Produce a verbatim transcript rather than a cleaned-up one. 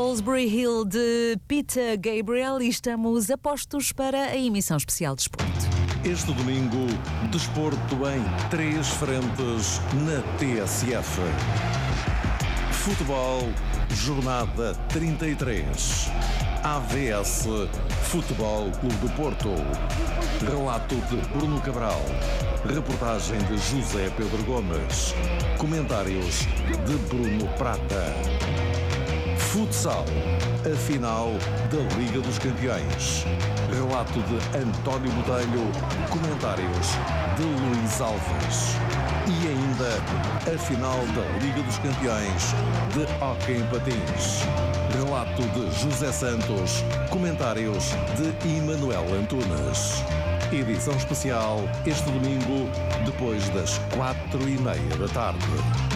Salisbury Hill de Peter Gabriel e estamos a postos para a emissão especial de Desporto. Este domingo, desporto em três frentes na T S F. Futebol, jornada trinta e três. A V S Futebol Clube do Porto. Relato de Bruno Cabral. Reportagem de José Pedro Gomes. Comentários de Bruno Prata. Futsal, a final da Liga dos Campeões. Relato de António Botelho. Comentários de Luís Alves. E ainda a final da Liga dos Campeões de Hóquei em Patins. Relato de José Santos. Comentários de Emanuel Antunes. Edição especial este domingo, depois das quatro e meia da tarde.